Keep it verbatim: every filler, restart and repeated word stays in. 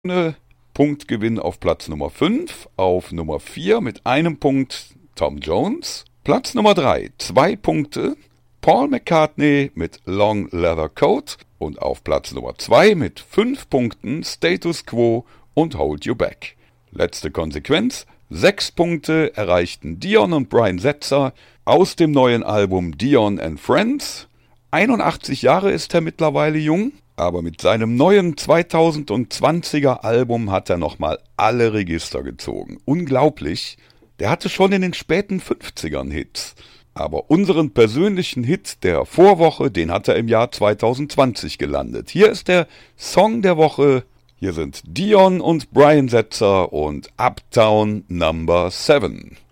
Punktgewinn auf Platz Nummer fünf, auf Nummer vier mit einem Punkt Tom Jones. Platz Nummer drei, zwei Punkte, Paul McCartney mit Long Leather Coat. Und auf Platz Nummer zwei mit fünf Punkten Status Quo und Hold You Back. Letzte Konsequenz, sechs Punkte erreichten Dion und Brian Setzer aus dem neuen Album Dion and Friends. einundachtzig Jahre ist er mittlerweile jung, aber mit seinem neuen zweitausendzwanziger Album hat er nochmal alle Register gezogen. Unglaublich, der hatte schon in den späten fünfzigern Hits. Aber unseren persönlichen Hit der Vorwoche, den hat er im Jahr zweitausendzwanzig gelandet. Hier ist der Song der Woche. Hier sind Dion und Brian Setzer und Uptown Number sieben.